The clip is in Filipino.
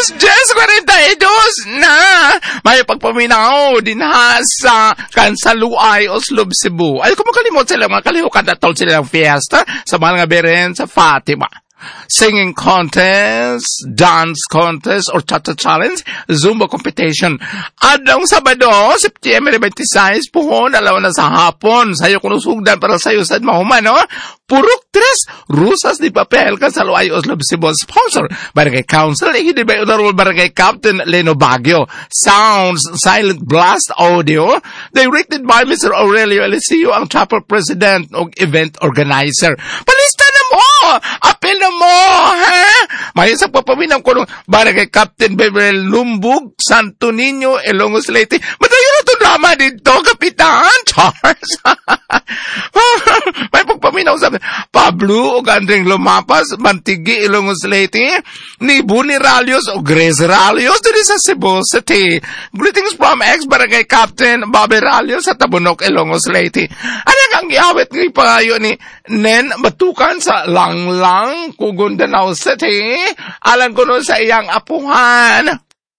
10:42 na! May pagpaminaw din ha sa Kansaluay, Oslob, Cebu. Ay, kung makalimot sila, mga kalihukan na tol sila ng fiesta sa mga beren sa Fatima. Singing contest, dance contest, or cha-cha challenge, Zumba competition. Adong Sabado, September 26, puhon, alaw na sa hapon. Sayo kunusugdan para sayo sa mahuman, no? Purok tres, rusas di papel, Kansaluay, Oslob, Cebu. Sponsor, Barangay Council, ihidi ba Honorable Barangay Captain Leno Baguio. Sounds, Silent Blast Audio, directed by Mr. Aurelio Eliseo, ang chapter president o event organizer. Palista na mo! Apel na mo! Ha? May isang papaminang ko nung Barangay Captain Beverly Lumbug, Santo Niño, Ilongos Leyte. Matayo na ito drama dito, Kapitan Charles. May pagpaminaw sa Pablo o Gandring Lumapas, Mantigi, Ilongos Leyte, Nibu ni Ralios o Grace Ralios, dito sa Cebu City. Greetings from ex-Barangay Captain Bobby Ralios sa Tabunok, Ilongos Leyte. Ano kang iawit ng ipayo ni Nen Batukan sa Langlang, Kugundanao City? Alam ko nun sa iyang apuhan.